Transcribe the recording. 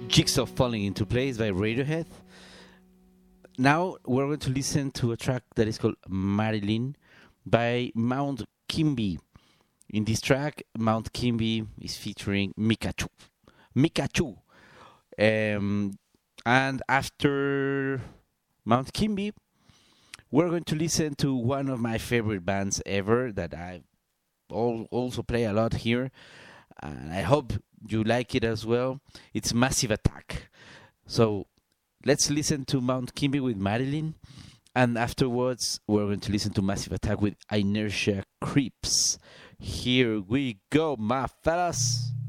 Jigsaw Falling Into Place by Radiohead. Now we're going to listen to a track that is called Marilyn by Mount Kimby. In this track, Mount Kimby is featuring Mikachu. Mikachu. And after Mount Kimby, we're going to listen to one of my favorite bands ever that I also play a lot here. And I hope you like it as well. It's Massive Attack. So let's listen to Mount Kimby with Marilyn. And afterwards, we're going to listen to Massive Attack with Inertia Creeps. Here we go, my fellas.